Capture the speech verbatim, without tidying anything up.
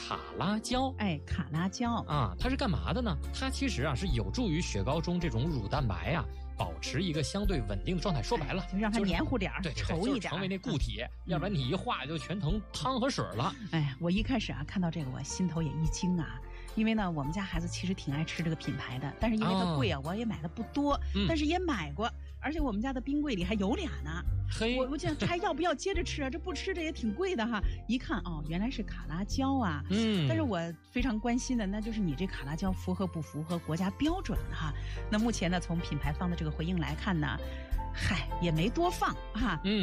卡拉胶。 哎，卡拉胶啊，它是干嘛的呢？它其实啊是有助于雪糕中这种乳蛋白啊保持一个相对稳定的状态。说白了， 哎、就让它黏糊点儿， 对， 稠一点， 就是成为那固体，嗯、要不然你一化就全成汤和水了。 哎呀，我一开始啊看到这个，我心头也一惊啊。因为呢，我们家孩子其实挺爱吃这个品牌的，但是因为它贵啊，哦、我也买的不多，嗯、但是也买过，而且我们家的冰柜里还有俩呢。 嘿， 我我想还要不要接着吃啊？这不吃这也挺贵的哈。一看哦，原来是卡拉胶啊。嗯，但是我非常关心的，那就是你这卡拉胶符合不符合国家标准哈？那目前呢，从品牌方的这个回应来看呢，嗨，也没多放哈。嗯。